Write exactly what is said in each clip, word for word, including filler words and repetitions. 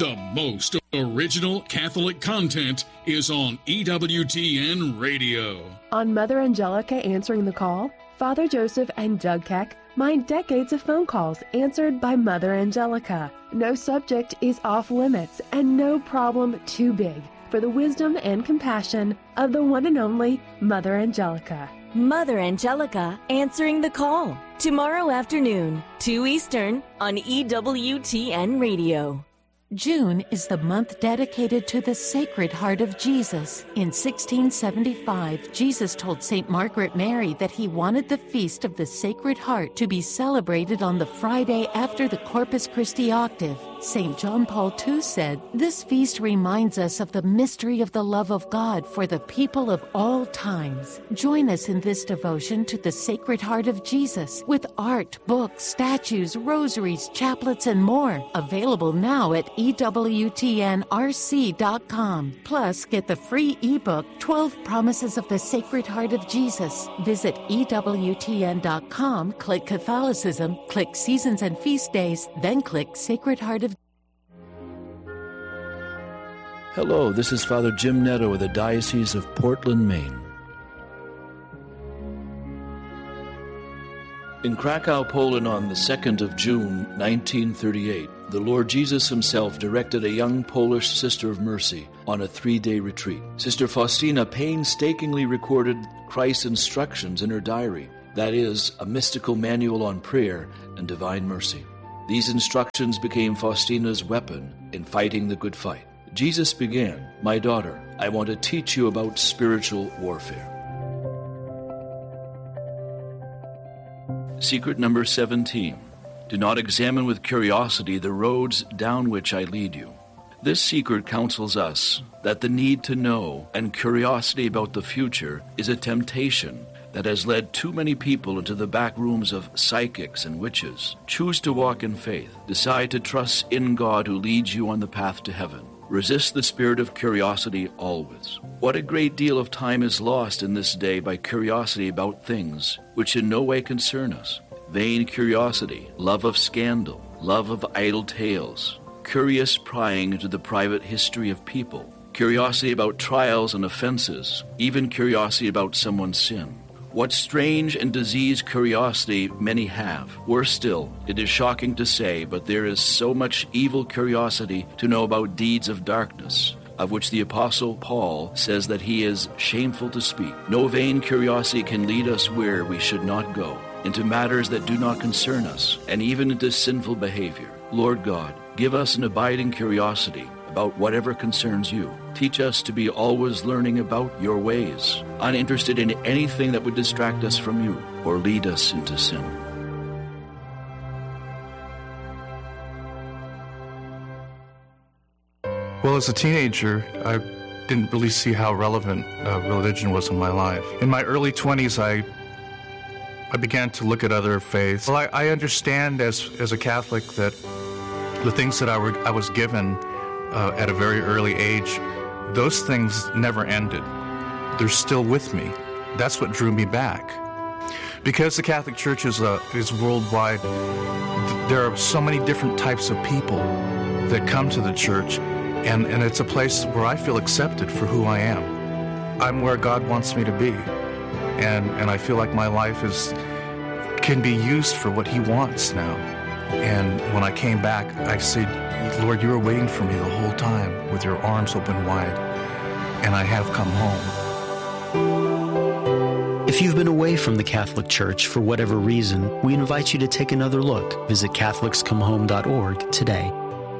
The most original Catholic content is on E W T N Radio. On Mother Angelica Answering the Call, Father Joseph and Doug Keck mind decades of phone calls answered by Mother Angelica. No subject is off limits and no problem too big for the wisdom and compassion of the one and only Mother Angelica. Mother Angelica Answering the Call, tomorrow afternoon, two Eastern, on E W T N Radio. June is the month dedicated to the Sacred Heart of Jesus. In sixteen seventy-five, Jesus told Saint Margaret Mary that he wanted the Feast of the Sacred Heart to be celebrated on the Friday after the Corpus Christi octave. Saint John Paul the Second said, "This feast reminds us of the mystery of the love of God for the people of all times." Join us in this devotion to the Sacred Heart of Jesus with art, books, statues, rosaries, chaplets, and more. Available now at E W T N R C dot com. Plus, get the free ebook, twelve Promises of the Sacred Heart of Jesus. Visit E W T N dot com, click Catholicism, click Seasons and Feast Days, then click Sacred Heart of Hello, this is Father Jim Netto of the Diocese of Portland, Maine. In Krakow, Poland on the second of June, nineteen thirty-eight, the Lord Jesus himself directed a young Polish Sister of Mercy on a three-day retreat. Sister Faustina painstakingly recorded Christ's instructions in her diary, that is, a mystical manual on prayer and divine mercy. These instructions became Faustina's weapon in fighting the good fight. Jesus began, "My daughter, I want to teach you about spiritual warfare." Secret number seventeen. Do not examine with curiosity the roads down which I lead you. This secret counsels us that the need to know and curiosity about the future is a temptation that has led too many people into the back rooms of psychics and witches. Choose to walk in faith. Decide to trust in God who leads you on the path to heaven. Resist the spirit of curiosity always. What a great deal of time is lost in this day by curiosity about things which in no way concern us. Vain curiosity, love of scandal, love of idle tales, curious prying into the private history of people, curiosity about trials and offenses, even curiosity about someone's sin. What strange and diseased curiosity many have. Worse still, it is shocking to say, but there is so much evil curiosity to know about deeds of darkness, of which the Apostle Paul says that he is shameful to speak. No vain curiosity can lead us where we should not go, into matters that do not concern us, and even into sinful behavior. Lord God, give us an abiding curiosity about whatever concerns you. Teach us to be always learning about your ways, uninterested in anything that would distract us from you or lead us into sin. Well, as a teenager, I didn't really see how relevant uh, religion was in my life. In my early twenties, I I began to look at other faiths. Well, I, I understand as as a Catholic that the things that I, were, I was given uh, at a very early age, those things never ended. They're still with me. That's what drew me back. Because the Catholic Church is, uh, is worldwide, there are so many different types of people that come to the church, and, and it's a place where I feel accepted for who I am. I'm where God wants me to be, and, and I feel like my life is can be used for what He wants now. And when I came back, I said, Lord, you were waiting for me the whole time with your arms open wide, and I have come home. If you've been away from the Catholic Church for whatever reason, we invite you to take another look. Visit Catholics Come Home dot org today.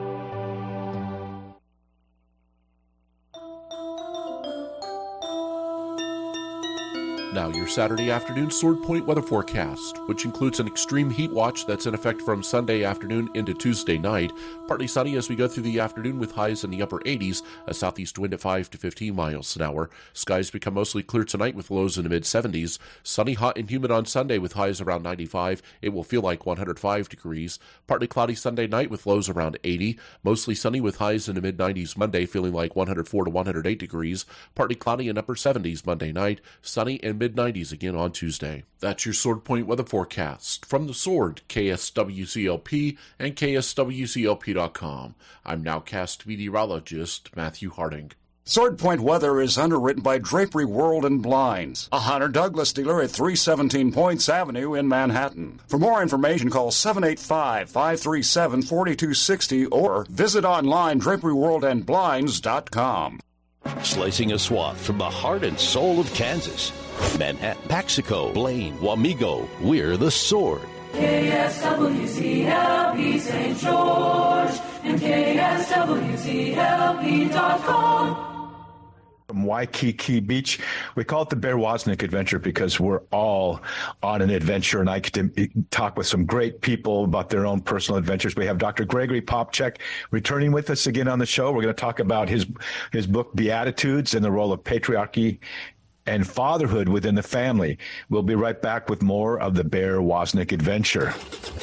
Now your Saturday afternoon Sword Point weather forecast, which includes an extreme heat watch that's in effect from Sunday afternoon into Tuesday night. Partly sunny as we go through the afternoon with highs in the upper eighties, a southeast wind at five to fifteen miles an hour. Skies become mostly clear tonight with lows in the mid-seventies. Sunny, hot, and humid on Sunday with highs around ninety-five. It will feel like one hundred five degrees. Partly cloudy Sunday night with lows around eighty. Mostly sunny with highs in the mid-nineties Monday, feeling like one hundred four to one hundred eight degrees. Partly cloudy and upper seventies Monday night. Sunny and mid nineties again on Tuesday. That's your Sword Point weather forecast. From the Sword, K S W C L P and K S W C L P dot com. I'm nowcast meteorologist Matthew Harding. Sword Point weather is underwritten by Drapery World and Blinds, a Hunter Douglas dealer at three seventeen Points Avenue in Manhattan. For more information, call seven eight five, five three seven, four two six zero or visit online drapery world and blinds dot com. Slicing a swath from the heart and soul of Kansas. Manhattan, Paxico, Blaine, Wamego, we're the Sword. K S W C L P Saint George and K S W C L P dot com. From Waikiki Beach. We call it the Bear Wozniak Adventure because we're all on an adventure, and I get to talk with some great people about their own personal adventures. We have Doctor Gregory Popcak returning with us again on the show. We're going to talk about his his book, Beatitudes, and the role of patriarchy and fatherhood within the family. We'll be right back with more of the Bear Wozniak Adventure.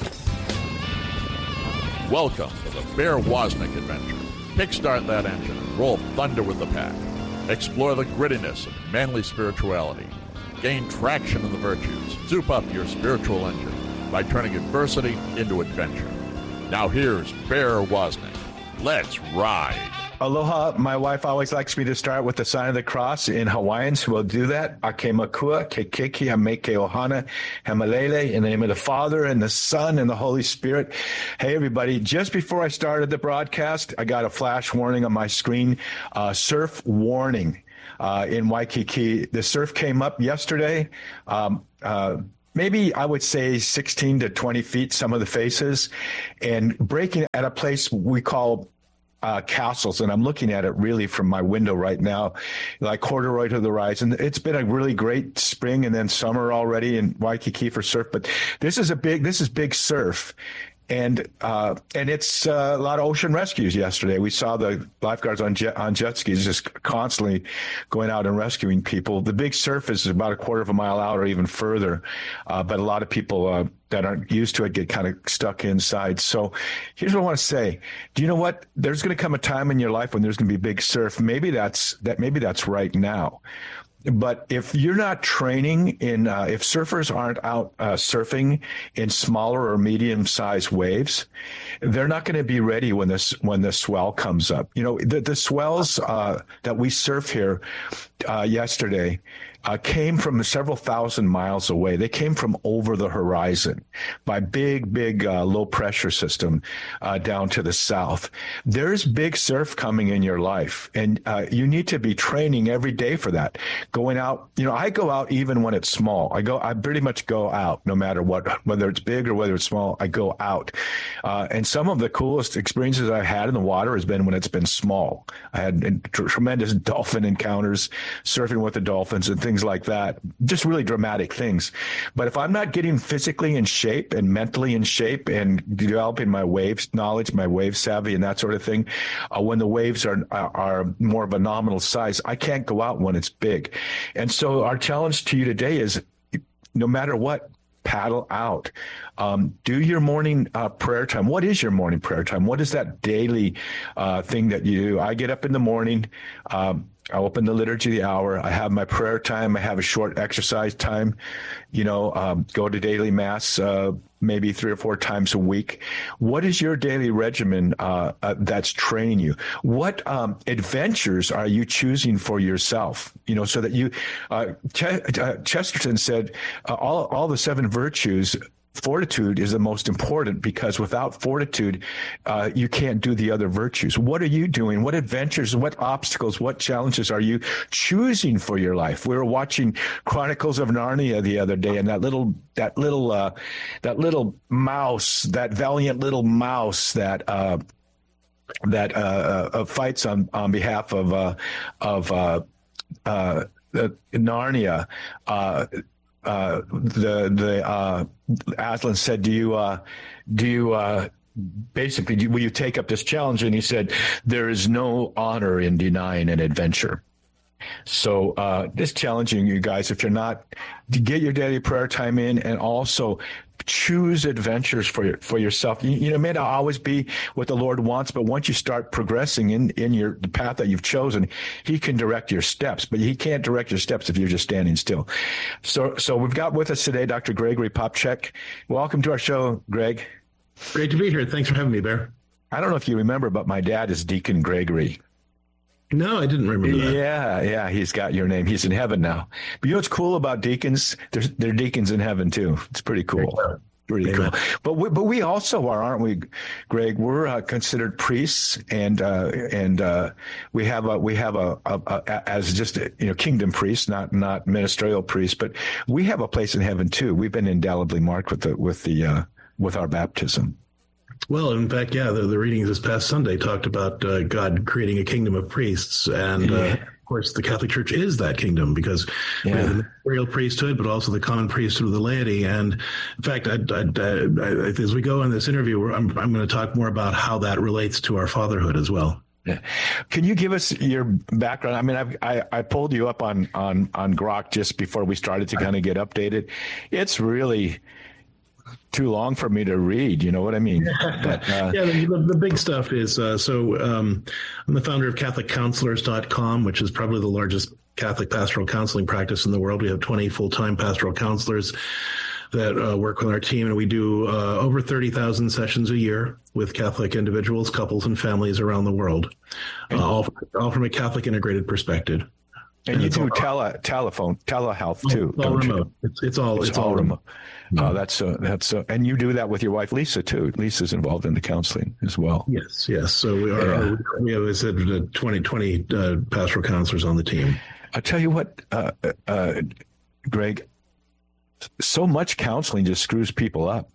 Welcome to the Bear Wozniak Adventure. Kickstart that engine and roll thunder with the pack. Explore the grittiness of manly spirituality. Gain traction in the virtues. Soup up your spiritual engine by turning adversity into adventure. Now here's Bear Wozniak. Let's ride. Aloha. My wife always likes me to start with the sign of the cross in Hawaiian, so we'll do that. Ake makua, ke keiki, hameke ohana, hamalele, in the name of the Father and the Son and the Holy Spirit. Hey, everybody. Just before I started the broadcast, I got a flash warning on my screen, uh, surf warning uh, in Waikiki. The surf came up yesterday. Um, uh, Maybe I would say sixteen to twenty feet, some of the faces, and breaking at a place we call Uh, castles, and I'm looking at it really from my window right now, like corduroy to the horizon. It's been a really great spring and then summer already in Waikiki for surf, but this is a big, this is big surf. And uh, and it's uh, a lot of ocean rescues yesterday. We saw the lifeguards on jet, on jet skis just constantly going out and rescuing people. The big surf is about a quarter of a mile out or even further, uh, but a lot of people uh, that aren't used to it get kind of stuck inside. So here's what I want to say. Do you know what? There's going to come a time in your life when there's going to be big surf. Maybe that's that. Maybe that's right now. But if you're not training in, uh, if surfers aren't out uh, surfing in smaller or medium-sized waves, they're not going to be ready when this when the swell comes up. You know, the, the swells uh, that we surf here uh, yesterday uh, came from several thousand miles away. They came from over the horizon by big, big uh, low-pressure system uh, down to the south. There's big surf coming in your life, and uh, you need to be training every day for that. Going out, you know, I go out even when it's small. I go, I pretty much go out no matter what, whether it's big or whether it's small, I go out. Uh, and some of the coolest experiences I've had in the water has been when it's been small. I had tremendous dolphin encounters, surfing with the dolphins and things like that. Just really dramatic things. But if I'm not getting physically in shape and mentally in shape and developing my waves knowledge, my wave savvy and that sort of thing, uh, when the waves are, are more of a nominal size, I can't go out when it's big. And so our challenge to you today is, no matter what, paddle out. Um, do your morning uh, prayer time. What is your morning prayer time? What is that daily uh, thing that you do? I get up in the morning. Um, I open the liturgy of the hour. I have my prayer time. I have a short exercise time. You know, um, go to daily mass uh, maybe three or four times a week. What is your daily regimen uh, uh, that's training you? What um, adventures are you choosing for yourself? You know, so that you, uh, Ch- uh, Chesterton said, uh, all all the seven virtues. Fortitude is the most important, because without fortitude, uh, you can't do the other virtues. What are you doing? What adventures, what obstacles, what challenges are you choosing for your life? We were watching Chronicles of Narnia the other day, and that little, that little, uh, that little mouse, that valiant little mouse that, uh, that, uh, uh fights on, on behalf of, uh, of, uh, uh, Narnia, uh, Uh, the the uh, Aslan said, "Do you uh, do you uh, basically do, will you take up this challenge?" And he said, "There is no honor in denying an adventure." So uh, this challenging you guys, if you're not, to get your daily prayer time in, and also choose adventures for your, for yourself. You, you know, it may not always be what the Lord wants, but once you start progressing in, in your the path that you've chosen, he can direct your steps, but he can't direct your steps if you're just standing still. So, so we've got with us today, Doctor Gregory Popcak. Welcome to our show, Greg. Great to be here. Thanks for having me, Bear. I don't know if you remember, but my dad is Deacon Gregory. No, I didn't remember that. Yeah, yeah, he's got your name. He's in heaven now. But you know what's cool about deacons? There's, they're deacons in heaven, too. It's pretty cool. Pretty Amen. Cool. But we, but we also are, aren't we, Greg? We're uh, considered priests, and uh, and uh, we have a we have a, a, a as just a, you know kingdom priests, not not ministerial priests, but we have a place in heaven too. We've been indelibly marked with the with the uh, with our baptism. Well, in fact, yeah, the, the readings this past Sunday talked about uh, God creating a kingdom of priests. And, yeah. uh, of course, the Catholic Church is that kingdom because yeah. we have the imperial priesthood, but also the common priesthood of the laity. And, in fact, I, I, I, as we go in this interview, I'm, I'm going to talk more about how that relates to our fatherhood as well. Yeah. Can you give us your background? I mean, I've, I I pulled you up on, on, on Grok just before we started to kind of get updated. It's really too long for me to read, you know what I mean? But, uh, yeah, the, the big stuff is, uh, so um, I'm the founder of Catholic Counselors dot com, which is probably the largest Catholic pastoral counseling practice in the world. We have twenty full-time pastoral counselors that uh, work with our team, and we do uh, over thirty thousand sessions a year with Catholic individuals, couples, and families around the world, uh, all, from, all from a Catholic integrated perspective. And, and you do tele, telephone, telehealth too, it's all don't remote. you? It's, it's all it's, it's all all remote. remote. Oh, that's uh, that's uh, and you do that with your wife Lisa too. Lisa's involved in the counseling as well. Yes, yes. So we are. Yeah. We have, as I said, twenty, twenty uh, pastoral counselors on the team. I'll tell you what, uh, uh, Greg. So much counseling just screws people up.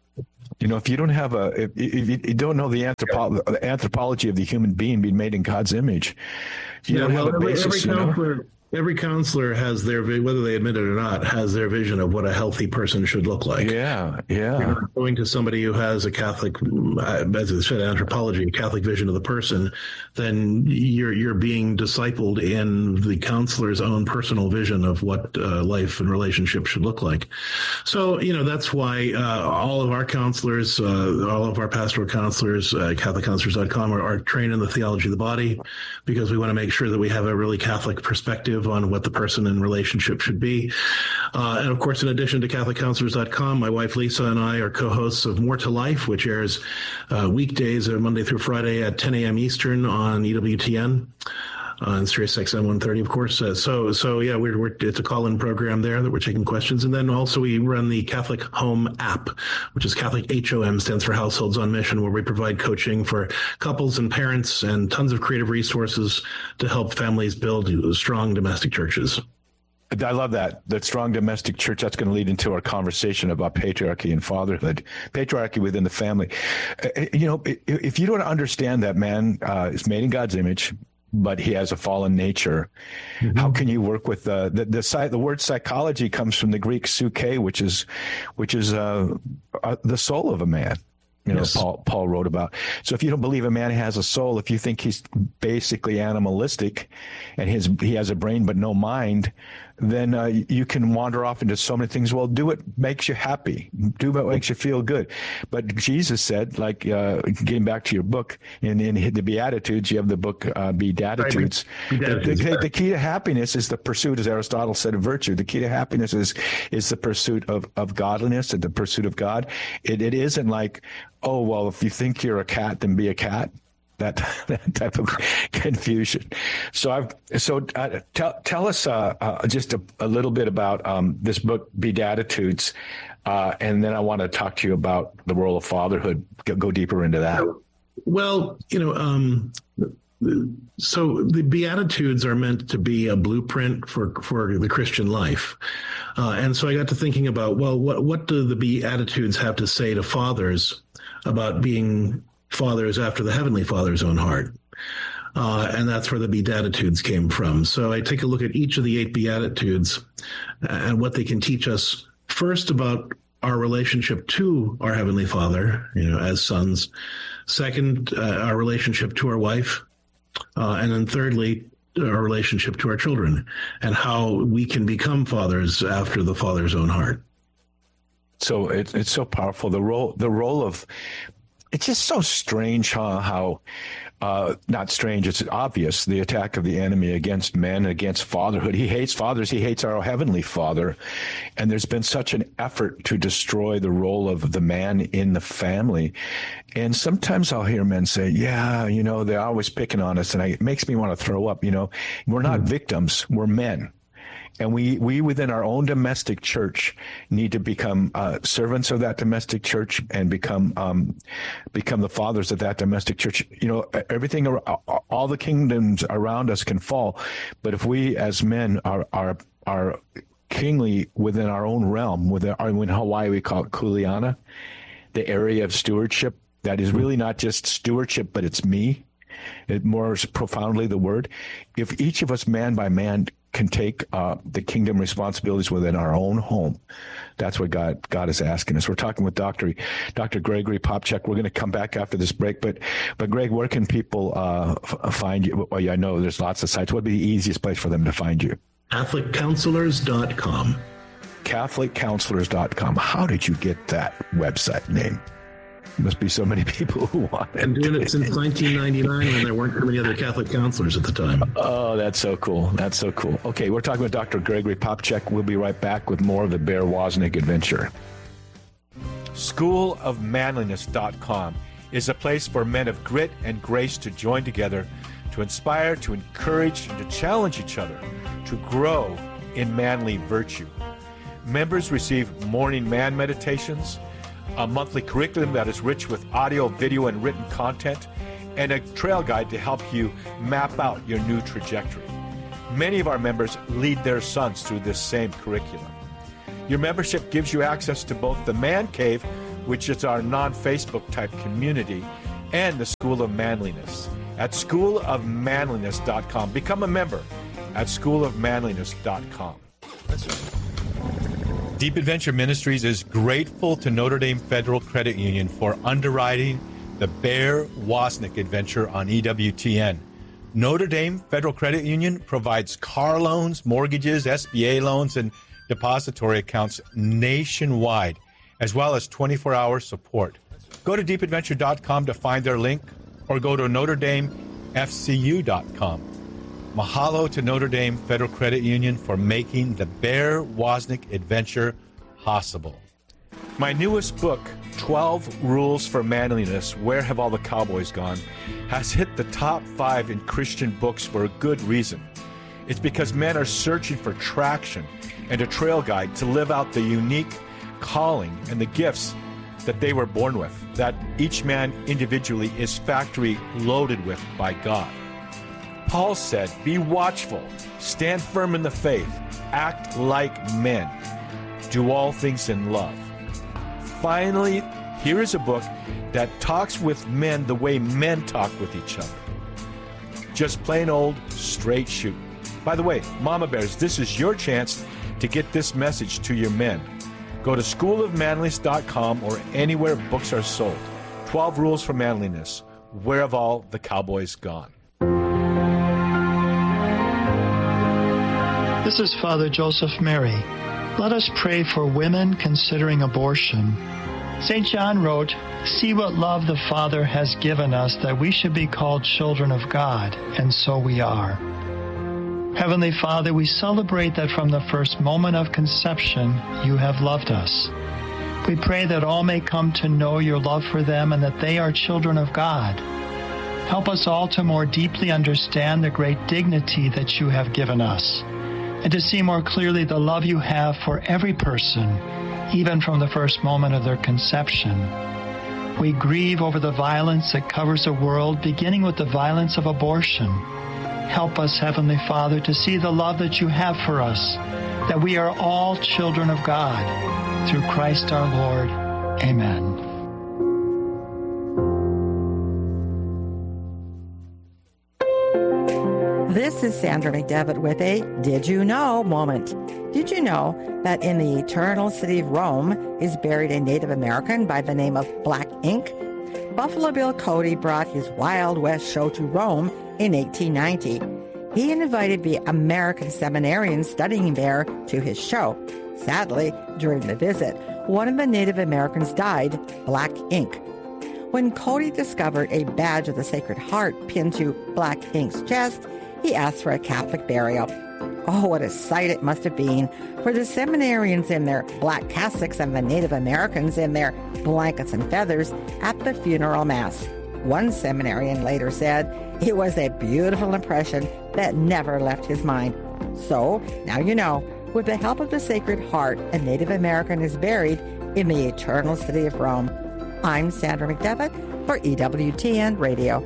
You know, if you don't have a, if, if you don't know the, anthropo- the anthropology of the human being being made in God's image, you yeah, don't well, have a every, basis. Every you counselor, know? every counselor has their, whether they admit it or not, has their vision of what a healthy person should look like. Yeah, yeah. You're not going to somebody who has a Catholic, as I said, anthropology, a Catholic vision of the person, then you're you're being discipled in the counselor's own personal vision of what uh, life and relationship should look like. So, you know, that's why uh, all of our counselors, uh, all of our pastoral counselors, uh, Catholic Counselors dot com, are, are trained in the theology of the body, because we want to make sure that we have a really Catholic perspective on what the person in relationship should be. Uh, and of course, in addition to Catholic Counselors dot com, my wife Lisa and I are co-hosts of More to Life, which airs uh, weekdays, uh, Monday through Friday at ten a.m. Eastern on E W T N. On Sirius X M one thirty, of course. Uh, so, so yeah, we're, we're it's a call-in program there that we're taking questions, and then also we run the Catholic Home app, which is Catholic H O M, stands for Households on Mission, where we provide coaching for couples and parents and tons of creative resources to help families build strong domestic churches. I love that. That strong domestic church, that's going to lead into our conversation about patriarchy and fatherhood, patriarchy within the family. You know, if you don't understand that man uh, is made in God's image, but he has a fallen nature, mm-hmm. how can you work with uh, the the the the word psychology comes from the Greek psyche, which is which is uh, uh, the soul of a man. You know, yes. Paul Paul wrote about. So if you don't believe a man has a soul, if you think he's basically animalistic, and his he has a brain but no mind, then uh, you can wander off into so many things. Well, do what makes you happy. Do what makes you feel good. But Jesus said, like, uh, getting back to your book, in, in the Beatitudes, you have the book uh, Beatitudes. Right. The, the, the key to happiness is the pursuit, as Aristotle said, of virtue. The key to happiness is is the pursuit of, of godliness and the pursuit of God. It, it isn't like, oh, well, if you think you're a cat, then be a cat. That that type of confusion. So I've so uh, tell tell us uh, uh, just a, a little bit about um, this book, Beatitudes, uh, and then I want to talk to you about the role of fatherhood. Go, go deeper into that. Well, you know, um, so the Beatitudes are meant to be a blueprint for for the Christian life, uh, and so I got to thinking about, well, what what do the Beatitudes have to say to fathers about being fathers after the Heavenly Father's own heart? Uh, and that's where the Beatitudes came from. So I take a look at each of the eight Beatitudes and what they can teach us, first about our relationship to our Heavenly Father, you know, as sons. Second, uh, our relationship to our wife. Uh, and then thirdly, our relationship to our children and how we can become fathers after the Father's own heart. So it, it's so powerful. The role, the role of, it's just so strange, huh? How, uh, not strange, it's obvious, the attack of the enemy against men, against fatherhood. He hates fathers. He hates our heavenly Father. And there's been such an effort to destroy the role of the man in the family. And sometimes I'll hear men say, yeah, you know, they're always picking on us. And I, it makes me want to throw up. You know, we're not mm. victims. We're men. And we, we within our own domestic church need to become uh, servants of that domestic church and become um, become the fathers of that domestic church. You know, everything, all the kingdoms around us can fall, but if we as men are are are kingly within our own realm, within our, in Hawaii we call it kuleana, the area of stewardship that is really not just stewardship, but it's me. It more profoundly the word. If each of us, man by man, can take uh, the kingdom responsibilities within our own home, that's what God God is asking us. We're talking with Doctor Doctor Gregory Popcak. We're going to come back after this break, but but Greg, where can people uh, f- find you? Well, yeah, I know there's lots of sites. What would be the easiest place for them to find you? Catholic Counselors dot com. Catholic Counselors dot com. How did you get that website name? Must be so many people who want it. I've been doing it since nineteen ninety-nine when there weren't too many other Catholic counselors at the time. Oh, that's so cool. That's so cool. Okay, we're talking with Doctor Gregory Popcak. We'll be right back with more of the Bear Wozniak adventure. school of manliness dot com is a place for men of grit and grace to join together, to inspire, to encourage, and to challenge each other to grow in manly virtue. Members receive morning man meditations, a monthly curriculum that is rich with audio, video, and written content, and a trail guide to help you map out your new trajectory. Many of our members lead their sons through this same curriculum. Your membership gives you access to both the Man Cave, which is our non-Facebook type community, and the School of Manliness at school of manliness dot com. Become a member at school of manliness dot com. Deep Adventure Ministries is grateful to Notre Dame Federal Credit Union for underwriting the Bear Wozniak adventure on E W T N. Notre Dame Federal Credit Union provides car loans, mortgages, S B A loans, and depository accounts nationwide, as well as twenty-four hour support. Go to deep adventure dot com to find their link, or go to notre dame f c u dot com. Mahalo to Notre Dame Federal Credit Union for making the Bear Wozniak adventure possible. My newest book, twelve Rules for Manliness, Where Have All the Cowboys Gone?, has hit the top five in Christian books for a good reason. It's because men are searching for traction and a trail guide to live out the unique calling and the gifts that they were born with, that each man individually is factory loaded with by God. Paul said, be watchful, stand firm in the faith, act like men, do all things in love. Finally, here is a book that talks with men the way men talk with each other. Just plain old straight shooting. By the way, Mama Bears, this is your chance to get this message to your men. Go to school of manliness dot com or anywhere books are sold. twelve Rules for Manliness. Where have all the cowboys gone? This is Father Joseph Mary. Let us pray for women considering abortion. Saint John wrote, "See what love the Father has given us, that we should be called children of God, and so we are." Heavenly Father, we celebrate that from the first moment of conception, you have loved us. We pray that all may come to know your love for them and that they are children of God. Help us all to more deeply understand the great dignity that you have given us, and to see more clearly the love you have for every person, even from the first moment of their conception. We grieve over the violence that covers the world, beginning with the violence of abortion. Help us, Heavenly Father, to see the love that you have for us, that we are all children of God. Through Christ our Lord. Amen. This is Sandra McDevitt with a Did You Know moment. Did you know that in the eternal city of Rome is buried a Native American by the name of Black Ink? Buffalo Bill Cody brought his Wild West show to Rome in eighteen ninety. He invited the American seminarians studying there to his show. Sadly, during the visit, one of the Native Americans died, Black Ink. When Cody discovered a badge of the Sacred Heart pinned to Black Ink's chest, he asked for a Catholic burial. Oh, what a sight it must have been for the seminarians in their black cassocks and the Native Americans in their blankets and feathers at the funeral mass. One seminarian later said it was a beautiful impression that never left his mind. So, now you know, with the help of the Sacred Heart, a Native American is buried in the eternal city of Rome. I'm Sandra McDevitt for E W T N Radio.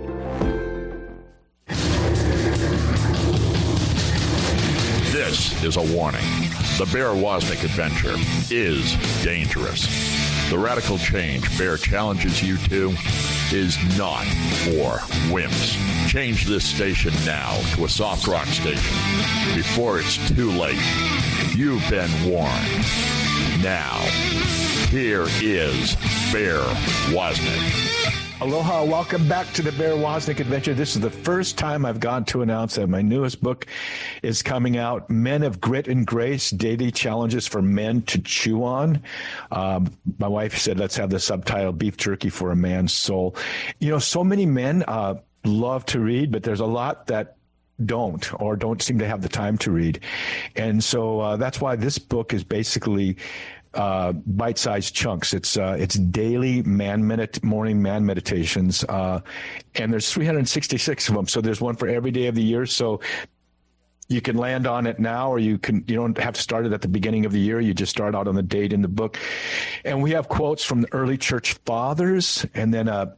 This is a warning. The Bear Wozniak adventure is dangerous. The radical change Bear challenges you to is not for wimps. Change this station now to a soft rock station before it's too late. You've been warned. Now, here is Bear Wozniak. Aloha, welcome back to the Bear Wozniak Adventure. This is the first time I've gone to announce that my newest book is coming out, Men of Grit and Grace, Daily Challenges for Men to Chew On. Um, my wife said, let's have the subtitle, Beef Jerky for a Man's Soul. You know, so many men uh, love to read, but there's a lot that don't or don't seem to have the time to read. And so uh, that's why this book is basically uh, bite-sized chunks. It's uh, it's daily man medit morning man meditations, uh, and there's three hundred sixty-six of them. So there's one for every day of the year. So you can land on it now, or you can you don't have to start it at the beginning of the year. You just start out on the date in the book. And we have quotes from the early church fathers, and then a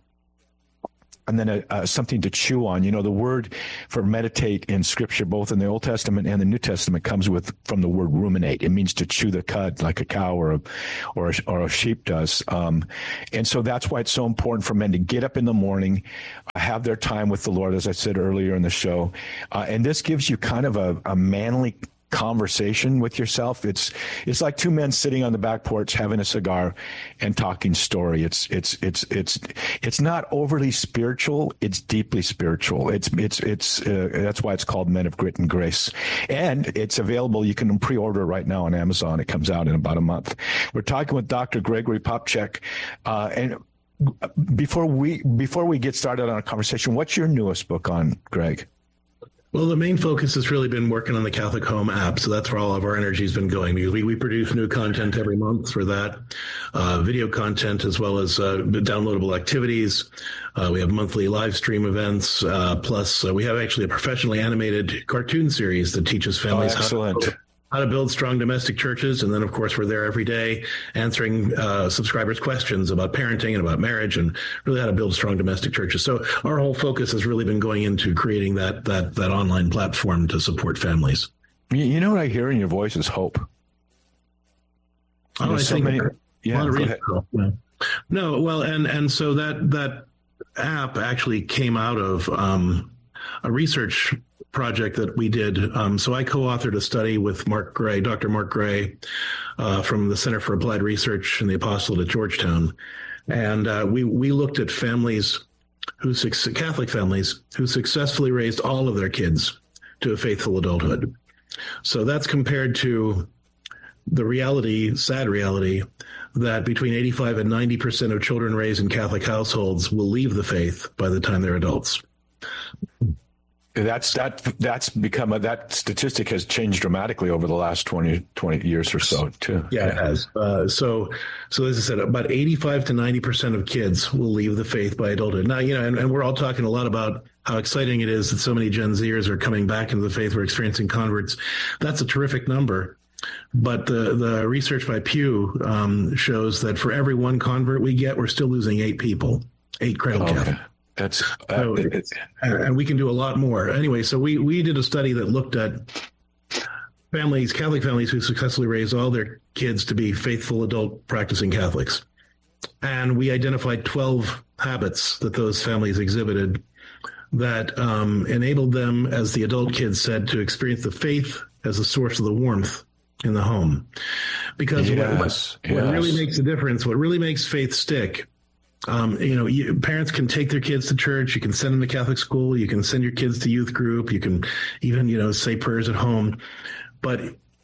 and then a, a, something to chew on. You know, the word for meditate in Scripture, both in the Old Testament and the New Testament, comes with from the word ruminate. It means to chew the cud like a cow or a, or a, or a sheep does. Um, and so that's why it's so important for men to get up in the morning, uh, have their time with the Lord, as I said earlier in the show. Uh, and this gives you kind of a, a manly conversation with yourself. It's it's like two men sitting on the back porch having a cigar and talking story. It's it's it's it's it's not overly spiritual. It's deeply spiritual. It's it's it's uh, that's why it's called Men of Grit and Grace, and it's available. You can pre-order right now on Amazon. It comes out in about a month. We're talking with Doctor Gregory Popcak, uh, and before we before we get started on a conversation, what's your newest book on, Greg? Well, the main focus has really been working on the Catholic Home app. So that's where all of our energy has been going. We, we produce new content every month for that, uh, video content, as well as uh, downloadable activities. Uh, we have monthly live stream events. Uh, plus, uh, we have actually a professionally animated cartoon series that teaches families oh, excellent. how to how to build strong domestic churches. And then, of course, we're there every day answering uh, subscribers' questions about parenting and about marriage and really how to build strong domestic churches. So our whole focus has really been going into creating that that that online platform to support families. You know what I hear in your voice is hope. Oh, I so think many, yeah, go ahead. Yeah. No, well, and and so that that app actually came out of um, a research project that we did. Um, so I co-authored a study with Mark Gray, Doctor Mark Gray, uh, from the Center for Applied Research and the Apostolate at Georgetown. And uh, we, we looked at families who, Catholic families who successfully raised all of their kids to a faithful adulthood. So that's compared to the reality, sad reality, that between eighty-five and ninety percent of children raised in Catholic households will leave the faith by the time they're adults. That's that. That's become a, that statistic has changed dramatically over the last twenty, twenty years or so, too. Yeah, it has. Uh, so, so as I said, about eighty-five to ninety percent of kids will leave the faith by adulthood. Now, you know, and, and we're all talking a lot about how exciting it is that so many Gen Zers are coming back into the faith. We're experiencing converts. That's a terrific number. But the, the research by Pew um, shows that for every one convert we get, we're still losing eight people, eight cradle okay. Catholics. That's uh, so it's, and we can do a lot more. Anyway, so we, we did a study that looked at families, Catholic families who successfully raised all their kids to be faithful adult practicing Catholics. And we identified twelve habits that those families exhibited that um, enabled them, as the adult kids said, to experience the faith as a source of the warmth in the home. Because yes, what, what, yes. what really makes a difference, what really makes faith stick, Um, you know, you, parents can take their kids to church. You can send them to Catholic school. You can send your kids to youth group. You can even, you know, say prayers at home. But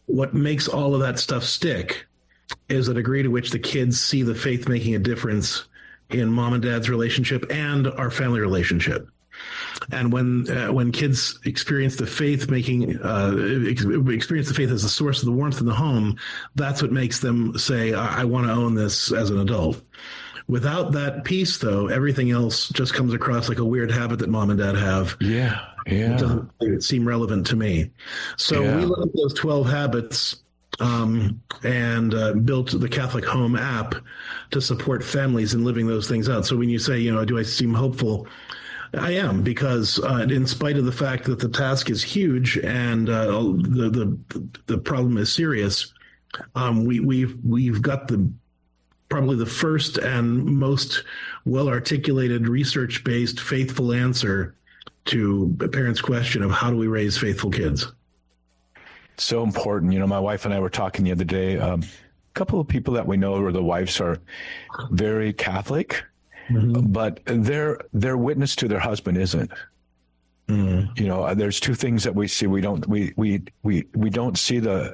what makes all of that stuff stick is the degree to which the kids see the faith making a difference in mom and dad's relationship and our family relationship. And when uh, when kids experience the faith making uh, experience the faith as the source of the warmth in the home, that's what makes them say, I, I want to own this as an adult. Without that piece, though, everything else just comes across like a weird habit that mom and dad have. Yeah, yeah. It doesn't seem relevant to me. So yeah. we looked at those twelve habits um, and uh, built the Catholic Home app to support families in living those things out. So when you say, you know, do I seem hopeful? I am, because uh, in spite of the fact that the task is huge and uh, the, the the problem is serious, um, we we've we've got the probably the first and most well articulated, research based, faithful answer to a parent's question of how do we raise faithful kids. So important. You know, my wife and I were talking the other day. Um, a couple of people that we know, or the wives are very Catholic. Mm-hmm. But their their witness to their husband isn't. Mm-hmm. You know, there's two things that we see. We don't we we we we don't see the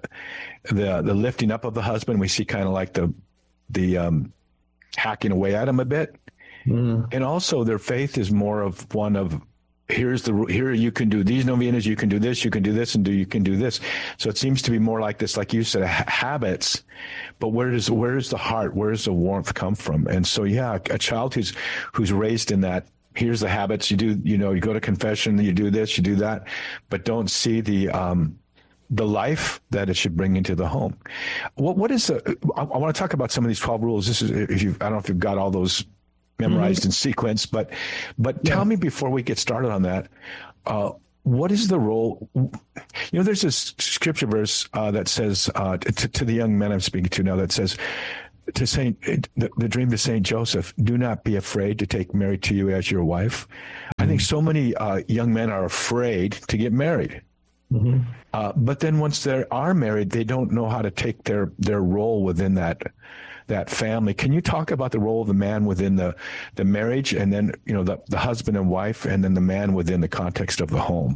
the the lifting up of the husband. We see kind of like the the um, hacking away at him a bit. Mm-hmm. And also, their faith is more of one of, here's the here you can do these novenas, you can do this, you can do this, and do you can do this. So it seems to be more like this, like you said, ha- habits. But where does where does the heart, where does the warmth come from? And so, yeah, a child who's who's raised in that, here's the habits, you do, you know, you go to confession, you do this, you do that, but don't see the um, the life that it should bring into the home. What what is the? I, I want to talk about some of these twelve rules. This is if you I don't know if you've got all those memorized mm-hmm. in sequence, but but yeah. Tell me before we get started on that, uh, what is the role? You know, there's this scripture verse uh, that says uh, to, to the young men I'm speaking to now that says to Saint the, the dream to Saint Joseph, do not be afraid to take Mary to you as your wife. Mm-hmm. I think so many uh, young men are afraid to get married. Mm-hmm. Uh, but then once they are married, they don't know how to take their their role within that. that family. Can you talk about the role of the man within the, the marriage, and then, you know, the, the husband and wife, and then the man within the context of the home?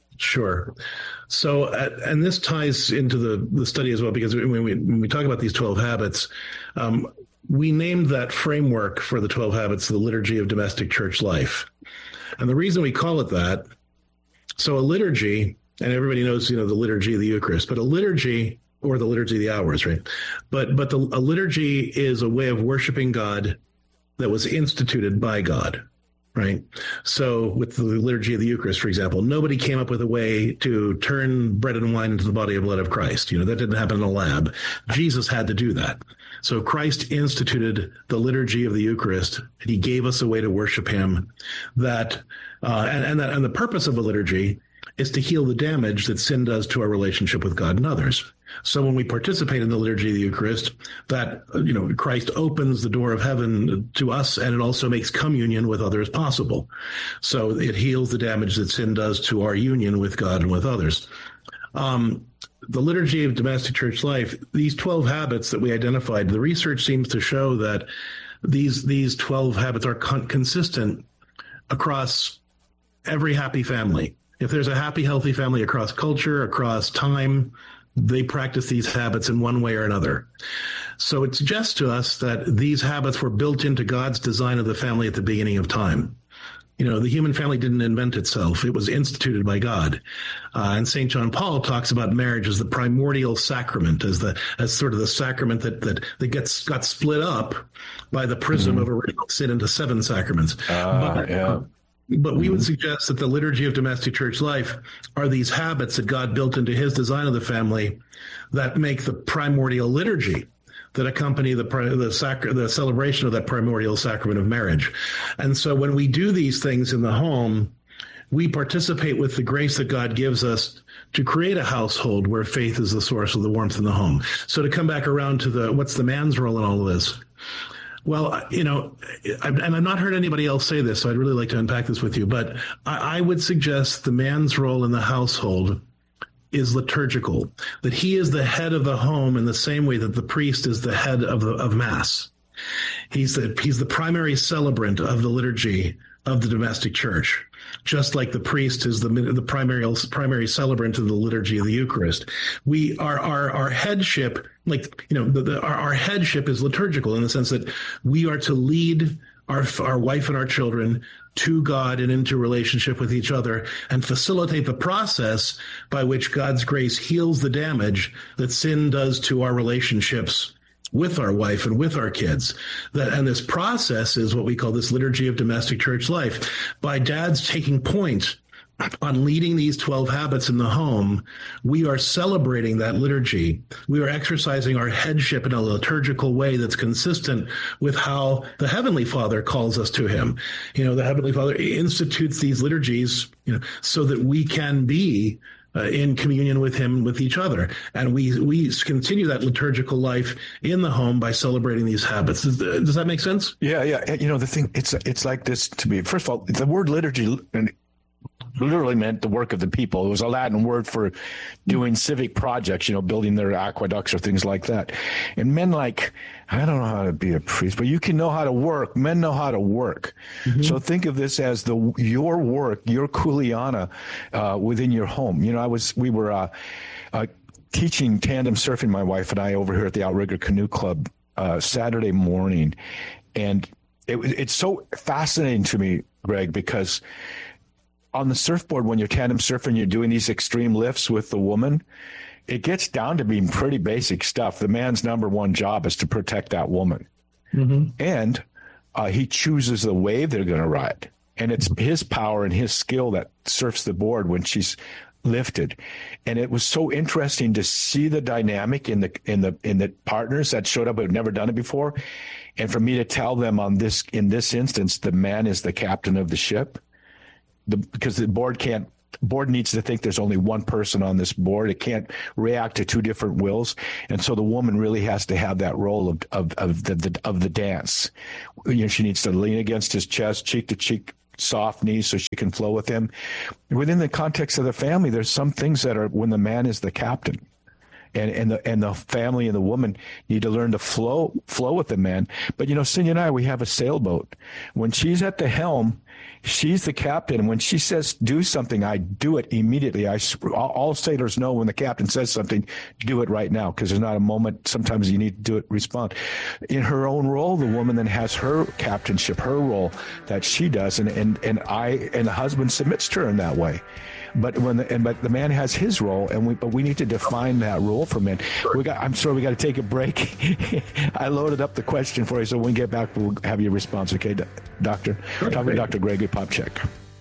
Sure. So, uh, and this ties into the, the study as well, because when we, when we talk about these twelve habits, um, we named that framework for the twelve habits the liturgy of domestic church life. And the reason we call it that, so a liturgy, and everybody knows, you know, the liturgy of the Eucharist, but a liturgy, or the liturgy of the hours, right? But but the, a liturgy is a way of worshiping God that was instituted by God, right? So with the liturgy of the Eucharist, for example, nobody came up with a way to turn bread and wine into the body and blood of Christ. You know, that didn't happen in a lab. Jesus had to do that. So Christ instituted the liturgy of the Eucharist, and he gave us a way to worship him. That uh, and and, that, and the purpose of a liturgy is to heal the damage that sin does to our relationship with God and others. So when we participate in the liturgy of the Eucharist, that, you know, Christ opens the door of heaven to us, and it also makes communion with others possible. So it heals the damage that sin does to our union with God and with others. Um, the liturgy of domestic church life, these twelve habits that we identified, the research seems to show that these these twelve habits are con- consistent across every happy family. If there's a happy, healthy family across culture, across time, they practice these habits in one way or another. So it suggests to us that these habits were built into God's design of the family at the beginning of time. You know, the human family didn't invent itself. It was instituted by God. Uh, and Saint John Paul talks about marriage as the primordial sacrament, as the as sort of the sacrament that that, that gets got split up by the prism mm-hmm. of original sin into seven sacraments. Uh, but, yeah. But we would suggest that the liturgy of domestic church life are these habits that God built into his design of the family that make the primordial liturgy that accompany the the, sacra- the celebration of that primordial sacrament of marriage. And so when we do these things in the home, we participate with the grace that God gives us to create a household where faith is the source of the warmth in the home. So to come back around to the what's the man's role in all of this? Well, you know, and I've not heard anybody else say this, so I'd really like to unpack this with you, but I, I would suggest the man's role in the household is liturgical, that he is the head of the home in the same way that the priest is the head of the of Mass. He's the, he's the primary celebrant of the liturgy of the domestic church, just like the priest is the the primary primary celebrant of the liturgy of the Eucharist. We our our our headship, like you know, the, the, our, our headship is liturgical in the sense that we are to lead our our wife and our children to God and into relationship with each other, and facilitate the process by which God's grace heals the damage that sin does to our relationships with our wife and with our kids. That, and this process is what we call this liturgy of domestic church life. By dads taking point on leading these twelve habits in the home, we are celebrating that liturgy. We are exercising our headship in a liturgical way that's consistent with how the Heavenly Father calls us to him. You know, the Heavenly Father institutes these liturgies, you know, so that we can be Uh, in communion with him, with each other. And we we continue that liturgical life in the home by celebrating these habits. Does, does that make sense? Yeah, yeah. You know, the thing, it's it's like this to me. First of all, the word liturgy literally meant the work of the people. It was a Latin word for doing civic projects, you know, building their aqueducts or things like that. And men like, I don't know how to be a priest, but you can know how to work. Men know how to work. Mm-hmm. So think of this as the your work, your kuleana uh, within your home. You know, I was, we were uh, uh, teaching tandem surfing, my wife and I, over here at the Outrigger Canoe Club uh, Saturday morning. And it, it's so fascinating to me, Greg, because on the surfboard, when you're tandem surfing, you're doing these extreme lifts with the woman, it gets down to being pretty basic stuff. The man's number one job is to protect that woman. Mm-hmm. And uh, he chooses the wave they're going to ride. And it's his power and his skill that surfs the board when she's lifted. And it was so interesting to see the dynamic in the in the in the partners that showed up who had never done it before. And for me to tell them on this, in this instance, the man is the captain of the ship. The, because the board can't, board needs to think there's only one person on this board. It can't react to two different wills. And so the woman really has to have that role of, of, of the, the, of the dance. You know, she needs to lean against his chest, cheek to cheek, soft knees, so she can flow with him. Within the context of the family, there's some things that are when the man is the captain. And, and the and the family and the woman need to learn to flow flow with the man. But, you know, Cindy and I, we have a sailboat. When she's at the helm, she's the captain. And when she says do something, I do it immediately. I, all sailors know when the captain says something, do it right now, because there's not a moment. Sometimes you need to do it, respond. In her own role, the woman then has her captainship, her role that she does. And, and, and I and the husband submits to her in that way. But when the, and but the man has his role, and we but we need to define that role for men. We got. I'm sorry, we got to take a break. I loaded up the question for you, so when we get back, we'll have your response. Okay, Doctor? Talking to Doctor Gregory Popcak.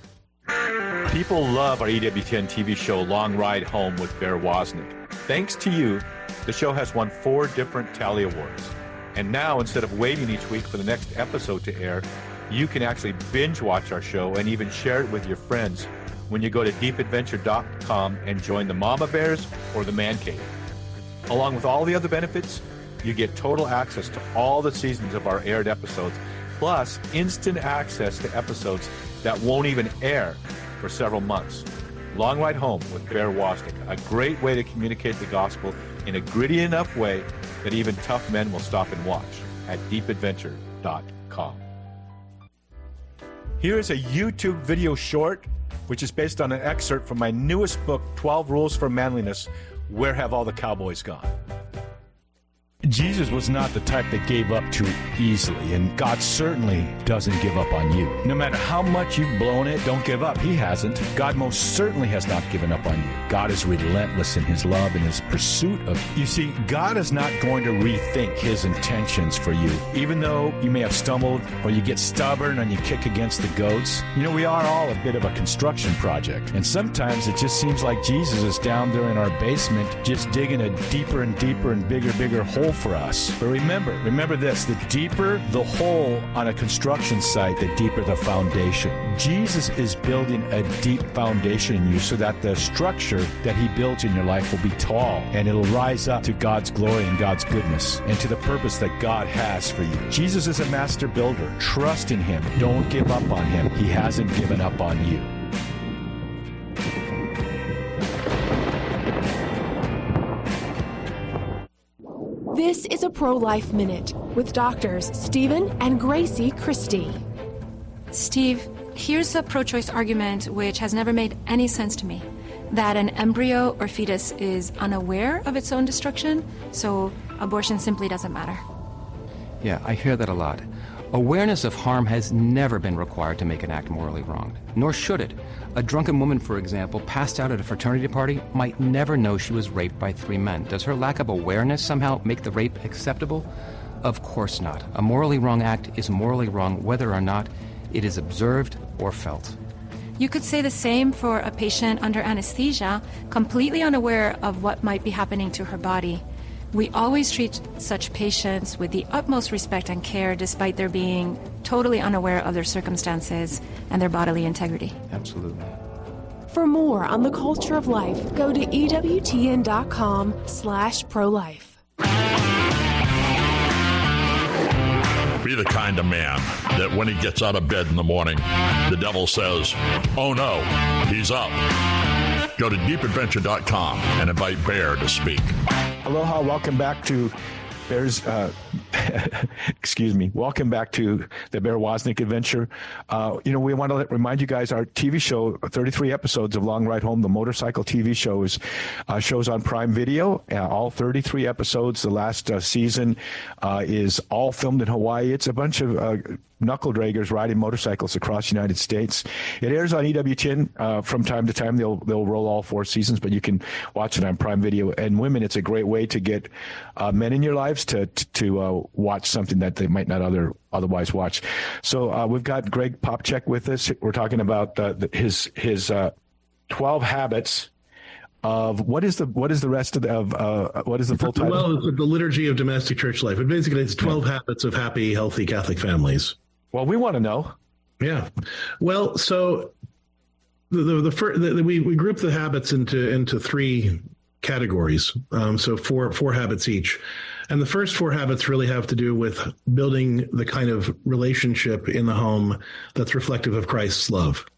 People love our E W T N T V show, Long Ride Home with Bear Wozniak. Thanks to you, the show has won four different Tally Awards. And now, instead of waiting each week for the next episode to air, you can actually binge watch our show and even share it with your friends when you go to deep adventure dot com and join the Mama Bears or the Man Cave. Along with all the other benefits, you get total access to all the seasons of our aired episodes, plus instant access to episodes that won't even air for several months. Long Ride Home with Bear Wozniak, a great way to communicate the gospel in a gritty enough way that even tough men will stop and watch at deep adventure dot com. Here is a YouTube video short, which is based on an excerpt from my newest book, twelve Rules for Manliness, Where Have All the Cowboys Gone? Jesus was not the type that gave up too easily, and God certainly doesn't give up on you. No matter how much you've blown it, don't give up. He hasn't. God most certainly has not given up on you. God is relentless in his love and his pursuit of you. You see, God is not going to rethink his intentions for you. Even though you may have stumbled or you get stubborn and you kick against the goats, you know, we are all a bit of a construction project. And sometimes it just seems like Jesus is down there in our basement just digging a deeper and deeper and bigger, bigger hole for us. But remember, remember this, the deeper the hole on a construction site, the deeper the foundation. Jesus is building a deep foundation in you so that the structure that he builds in your life will be tall and it'll rise up to God's glory and God's goodness and to the purpose that God has for you. Jesus is a master builder. Trust in him. Don't give up on him. He hasn't given up on you. This is a Pro-Life Minute with doctors Stephen and Gracie Christie. Steve, here's a pro-choice argument which has never made any sense to me, that an embryo or fetus is unaware of its own destruction, so abortion simply doesn't matter. Yeah, I hear that a lot. Awareness of harm has never been required to make an act morally wrong, nor should it. A drunken woman, for example, passed out at a fraternity party might never know she was raped by three men. Does her lack of awareness somehow make the rape acceptable? Of course not. A morally wrong act is morally wrong whether or not it is observed or felt. You could say the same for a patient under anesthesia, completely unaware of what might be happening to her body. We always treat such patients with the utmost respect and care, despite their being totally unaware of their circumstances and their bodily integrity. Absolutely. For more on the culture of life, go to E W T N dot com slash pro-life. Be the kind of man that when he gets out of bed in the morning, the devil says, oh no, he's up. Go to deep adventure dot com and invite Bear to speak. Aloha, welcome back to Bear's, uh, excuse me, welcome back to the Bear Wozniak Adventure. Uh, you know, we want to let, remind you guys our T V show, thirty-three episodes of Long Ride Home, the motorcycle T V shows, uh, shows on Prime Video, uh, all thirty-three episodes. The last uh, season uh, is all filmed in Hawaii. It's a bunch of uh, knuckle draggers riding motorcycles across the United States. It airs on E W T N uh, from time to time. They'll they'll roll all four seasons, but you can watch it on Prime Video. And women, it's a great way to get uh, men in your lives to to, to uh, watch something that they might not other otherwise watch. So uh, we've got Greg Popcak with us. We're talking about uh, his his uh, twelve habits. Of what is the what is the rest of the of uh, what is the full title? Well, it's the Liturgy of Domestic Church Life. But basically, it's twelve yeah. habits of happy, healthy Catholic families. Well, we want to know. Yeah. Well, so the the, the, first, the, the we we group the habits into into three categories. Um, so four four habits each, and the first four habits really have to do with building the kind of relationship in the home that's reflective of Christ's love.